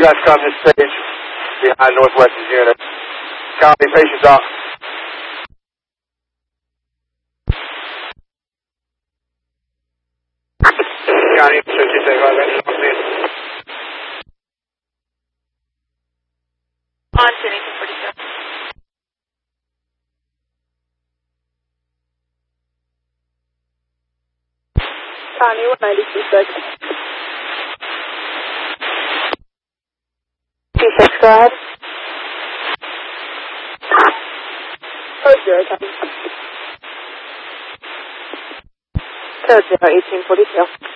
left come this stage behind Northwest's unit. Copy, patience off. County, 275, On to anything 47. Connie, 192 seconds. 26, go ahead. Code 0, Connie. Code 0, 1842.